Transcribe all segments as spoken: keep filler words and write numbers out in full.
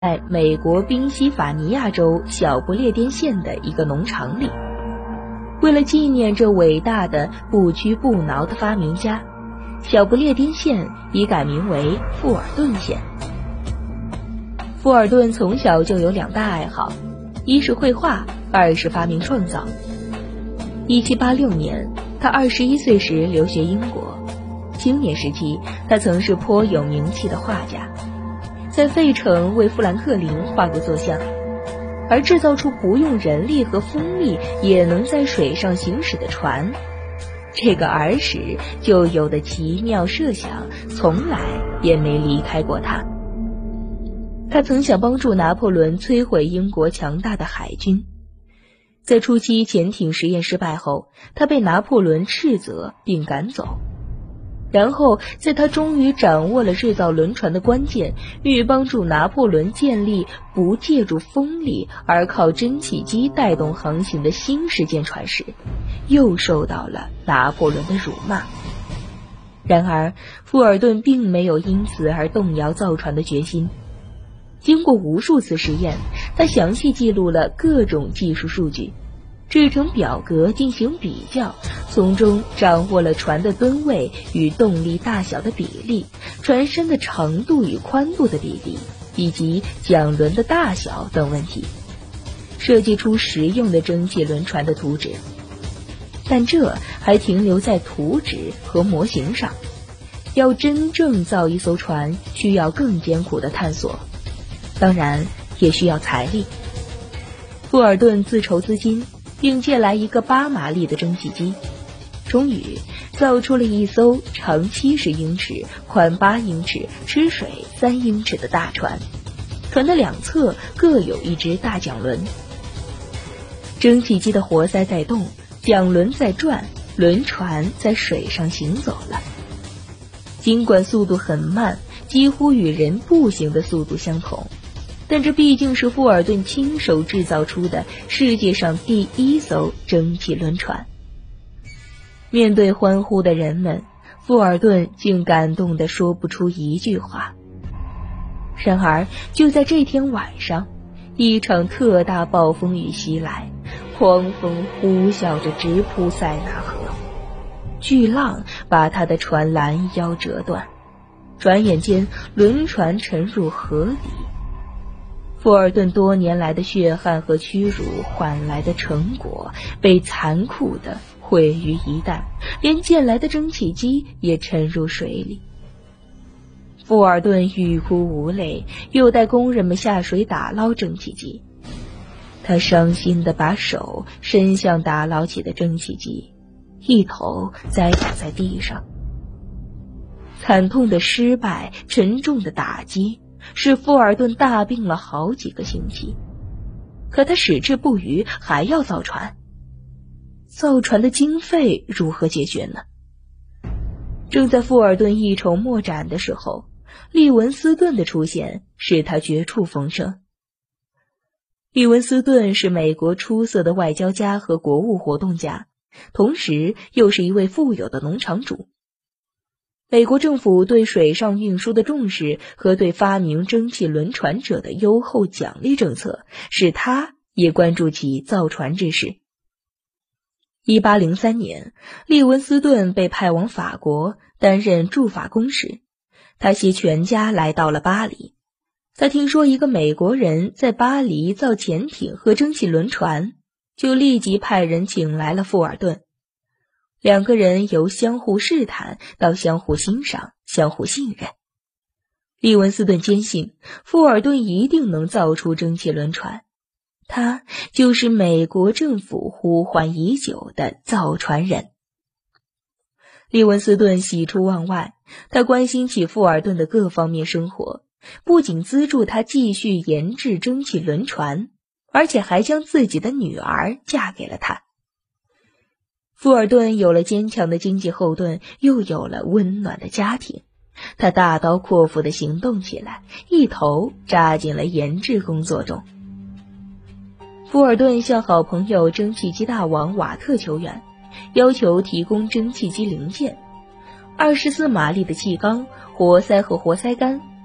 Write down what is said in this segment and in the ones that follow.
在美国宾夕法尼亚州小不列颠县的一个农场里。为了纪念这伟大的不屈不挠的发明家，小不列颠县已改名为富尔顿县。富尔顿从小就有两大爱好，一是绘画，二是发明创造。一七八六年，他二十一岁时留学英国，青年时期他曾是颇有名气的画家，在费城为富兰克林画过塑像，而制造出不用人力和风力也能在水上行驶的船，这个儿时就有的奇妙设想从来也没离开过他。他曾想帮助拿破仑摧毁英国强大的海军，在初期潜艇实验失败后，他被拿破仑斥责并赶走。然后在他终于掌握了制造轮船的关键，欲帮助拿破仑建立不借助风力而靠蒸汽机带动航行的新式舰船时，又受到了拿破仑的辱骂。然而富尔顿并没有因此而动摇造船的决心。经过无数次实验，他详细记录了各种技术数据，制成表格进行比较，从中掌握了船的吨位与动力大小的比例，船身的长度与宽度的比例，以及桨轮的大小等问题，设计出实用的蒸汽轮船的图纸。但这还停留在图纸和模型上，要真正造一艘船，需要更艰苦的探索，当然也需要财力。富尔顿自筹资金，并借来一个八马力的蒸汽机，终于造出了一艘长七十英尺、宽八英尺、吃水三英尺的大船，船的两侧各有一只大桨轮。蒸汽机的活塞在动，桨轮在转，轮船在水上行走了。尽管速度很慢，几乎与人步行的速度相同，但这毕竟是富尔顿亲手制造出的世界上第一艘蒸汽轮船。面对欢呼的人们，富尔顿竟感动得说不出一句话。然而就在这天晚上，一场特大暴风雨袭来，狂风呼啸着直扑塞纳河，巨浪把他的船拦腰折断，转眼间轮船沉入河底。富尔顿多年来的血汗和屈辱换来的成果被残酷地毁于一旦，连借来的蒸汽机也沉入水里。富尔顿欲哭无泪，又带工人们下水打捞蒸汽机。他伤心地把手伸向打捞起的蒸汽机，一头栽倒在地上。惨痛的失败，沉重的打击，使富尔顿大病了好几个星期。可他矢志不渝，还要造船。造船的经费如何解决呢？正在富尔顿一筹莫展的时候，利文斯顿的出现使他绝处逢生。利文斯顿是美国出色的外交家和国务活动家，同时又是一位富有的农场主。美国政府对水上运输的重视和对发明蒸汽轮船者的优厚奖励政策，使他也关注起造船之事。一八零三年，利文斯顿被派往法国担任驻法公使，他携全家来到了巴黎。他听说一个美国人在巴黎造潜艇和蒸汽轮船，就立即派人请来了富尔顿。两个人由相互试探到相互欣赏、相互信任。利文斯顿坚信富尔顿一定能造出蒸汽轮船，他就是美国政府呼唤已久的造船人。利文斯顿喜出望外，他关心起富尔顿的各方面生活，不仅资助他继续研制蒸汽轮船，而且还将自己的女儿嫁给了他。富尔顿有了坚强的经济后盾，又有了温暖的家庭，他大刀阔斧地行动起来，一头扎进了研制工作中。富尔顿向好朋友蒸汽机大王瓦特求援，要求提供蒸汽机零件，二十四马力的气缸、活塞和活塞杆，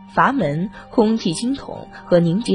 阀门、空气清筒和凝结